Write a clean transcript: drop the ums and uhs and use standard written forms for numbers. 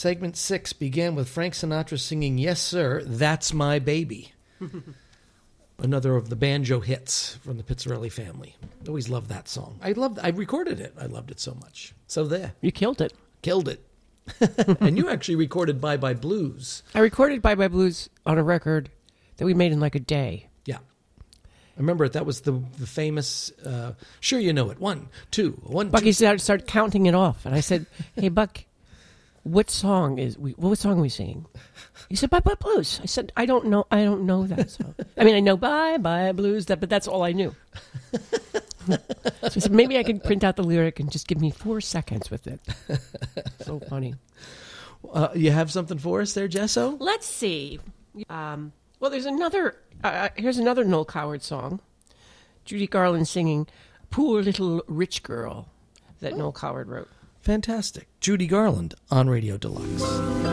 Segment 6 began with Frank Sinatra singing Yes Sir, That's My Baby. Another of the banjo hits from the Pizzarelli family. Always loved that song. I recorded it. I loved it so much. So there. You killed it. Killed it. And you actually recorded Bye Bye Blues. I recorded Bye Bye Blues on a record that we made in like a day. Yeah. I remember it. That was the famous, Sure You Know It. 1, 2, 1, Bucky 2. started counting it off. And I said, hey, Buck, what song are we singing? He said, Bye Bye Blues. I said, I don't know that song. I mean, I know Bye Bye Blues, but that's all I knew. So I said, maybe I could print out the lyric and just give me 4 seconds with it. So funny. You have something for us there, Jesso? Let's see. Well, there's another, here's another Noel Coward song. Judy Garland singing Poor Little Rich Girl that Noel Coward wrote. Fantastic. Judy Garland on Radio Deluxe.